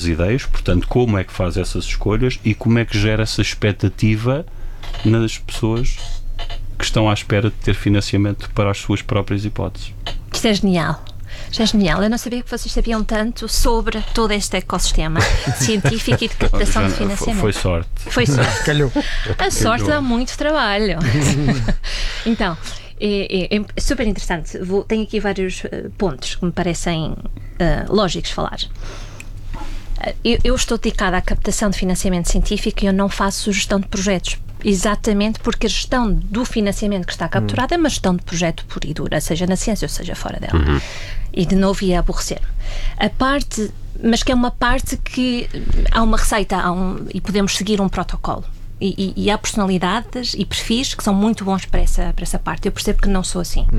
ideias, portanto, como é que faz essas escolhas e como é que gera essa expectativa nas pessoas que estão à espera de ter financiamento para as suas próprias hipóteses. Isto é genial. Já é genial. Eu não sabia que vocês sabiam tanto sobre todo este ecossistema científico e de captação de financiamento. Foi sorte. Foi sorte. Calhou. A sorte dá muito trabalho. Então, é super interessante. Tenho aqui vários pontos que me parecem lógicos falar. Eu estou dedicada à captação de financiamento científico e eu não faço gestão de projetos. Exatamente porque a gestão do financiamento que está capturado é uma gestão de projeto pura e dura, seja na ciência ou seja fora dela. E de novo ia aborrecer. A parte, mas que é uma parte que há uma receita e podemos seguir um protocolo. E há personalidades e perfis que são muito bons para essa parte. Eu percebo que não sou assim.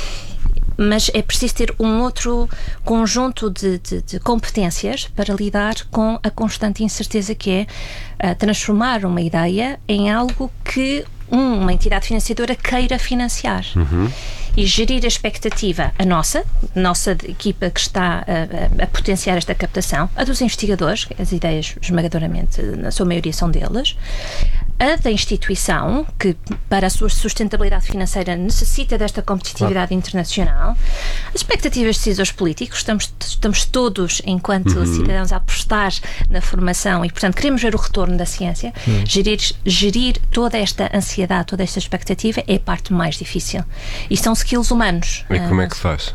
Mas é preciso ter um outro conjunto de competências para lidar com a constante incerteza que é transformar uma ideia em algo que uma entidade financiadora queira financiar. E gerir a expectativa, a nossa equipa que está a potenciar esta captação, a dos investigadores, as ideias esmagadoramente, na sua maioria são deles, a da instituição, que para a sua sustentabilidade financeira necessita desta competitividade internacional, as expectativas de decisores políticos, estamos todos, enquanto cidadãos, a apostar na formação e, portanto, queremos ver o retorno da ciência. Gerir toda esta ansiedade, toda esta expectativa é a parte mais difícil. E são skills humanos. E como é que faz?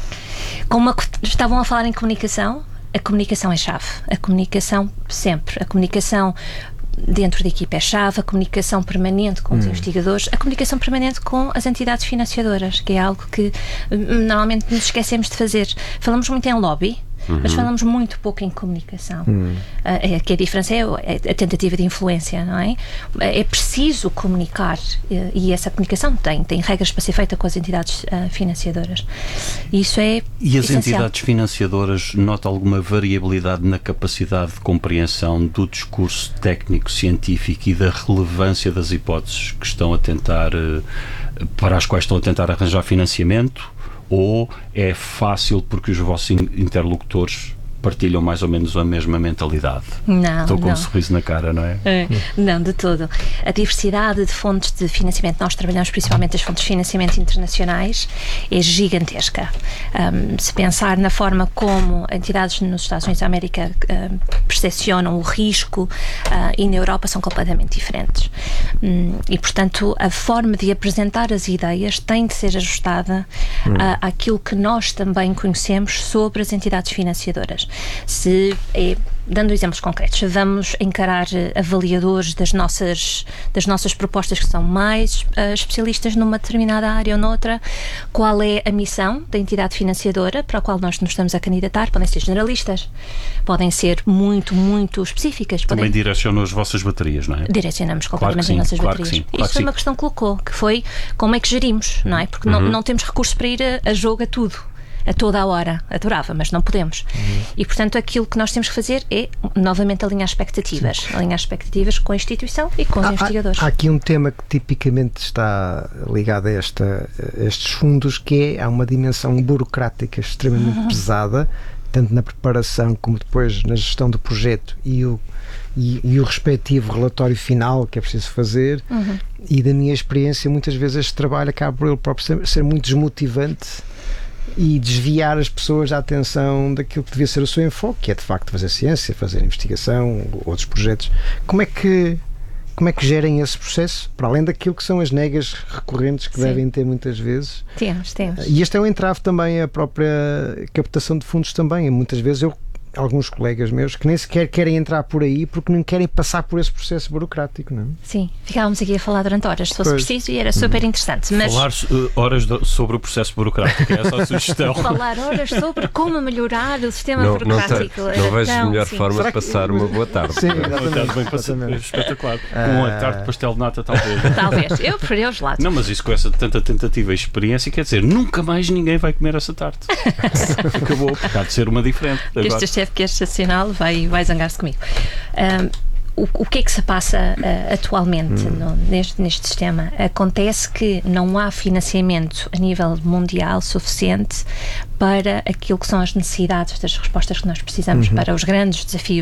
Estavam a falar em comunicação. A comunicação é chave. A comunicação sempre. A comunicação dentro da equipa é chave, a comunicação permanente com os investigadores, a comunicação permanente com as entidades financiadoras, que é algo que normalmente nos esquecemos de fazer. Falamos muito em lobby, mas falamos muito pouco em comunicação. Que a diferença é a tentativa de influência, não é? É preciso comunicar e essa comunicação tem regras para ser feita com as entidades financiadoras. Isso é E as essencial. entidades financiadoras notam alguma variabilidade na capacidade de compreensão do discurso técnico-científico e da relevância das hipóteses que estão a tentar, para as quais estão a tentar arranjar financiamento? Ou é fácil porque os vossos interlocutores partilham mais ou menos a mesma mentalidade? Não, Estou com não. um sorriso na cara, não é? Não, de todo. A diversidade de fontes de financiamento, nós trabalhamos principalmente as fontes de financiamento internacionais, é gigantesca. Se pensar na forma como entidades nos Estados Unidos da América percepcionam o risco e na Europa são completamente diferentes. E, portanto, a forma de apresentar as ideias tem de ser ajustada àquilo que nós também conhecemos sobre as entidades financiadoras. Dando exemplos concretos, vamos encarar avaliadores das nossas propostas que são mais especialistas numa determinada área ou noutra. Qual é a missão da entidade financiadora para a qual nós nos estamos a candidatar? Podem ser generalistas, podem ser muito, muito específicas. Também direcionam as vossas baterias, não é? Direcionamos completamente as nossas baterias. Isto foi uma questão que colocou, que foi como é que gerimos, não é? Porque não temos recursos para ir a jogo a tudo. A toda a hora. Adorava, mas não podemos. E, portanto, aquilo que nós temos que fazer é, novamente, alinhar expectativas. Sim. Alinhar expectativas com a instituição e com os investigadores. Há aqui um tema que tipicamente está ligado a estes fundos, que há uma dimensão burocrática extremamente pesada, tanto na preparação como depois na gestão do projeto e o respectivo relatório final que é preciso fazer. E da minha experiência, muitas vezes este trabalho acaba por ele próprio ser muito desmotivante e desviar as pessoas da atenção daquilo que devia ser o seu enfoque, que é de facto fazer ciência, fazer investigação, outros projetos. Como é que gerem esse processo, para além daquilo que são as negas recorrentes que devem ter muitas vezes? Temos. E este é um entrave também à própria captação de fundos também. Muitas vezes alguns colegas meus que nem sequer querem entrar por aí porque não querem passar por esse processo burocrático, não é? Sim, ficávamos aqui a falar durante horas, se fosse preciso, e era super interessante. Mas falar horas sobre o processo burocrático, é essa a sugestão. Falar horas sobre como melhorar o sistema burocrático. Não vejo melhor forma de passar uma boa tarde. Sim, espetacular. Uma tarde de pastel de nata, talvez. Talvez. Eu preferia os lados. Não, mas isso com essa tanta tentativa e experiência, quer dizer, nunca mais ninguém vai comer essa tarte. Acabou, porque há de ser uma diferente. Este chefe que é excepcional vai zangar-se comigo. O que é que se passa atualmente neste sistema? Acontece que não há financiamento a nível mundial suficiente para aquilo que são as necessidades das respostas que nós precisamos para os grandes desafios